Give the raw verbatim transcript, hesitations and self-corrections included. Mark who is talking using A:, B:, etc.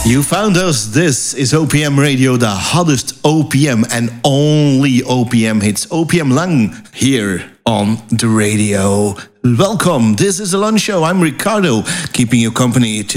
A: You found us. This is O P M Radio, the hottest O P M and only O P M hits. O P M Lang here on the radio. Welcome. This is the lunch show. I'm Ricardo, keeping you company